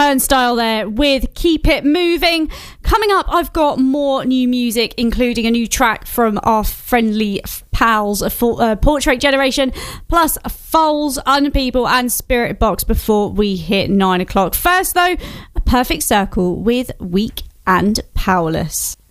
Turnstile there with Keep It Moving. Coming up, I've got more new music, including a new track from our friendly pals, Portrait Generation, plus Foals, Unpeople and Spirit Box before we hit 9 o'clock. First, though, A Perfect Circle with Weak and Powerless.